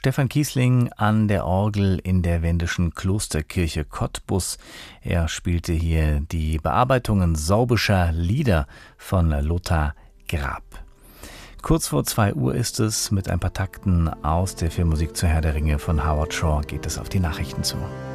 Stefan Kiesling an der Orgel in der wendischen Klosterkirche Cottbus. Er spielte hier die Bearbeitungen sorbischer Lieder von Lothar Grab. Kurz vor 2 Uhr ist es. Mit ein paar Takten aus der Filmmusik zu Herr der Ringe von Howard Shore geht es auf die Nachrichten zu.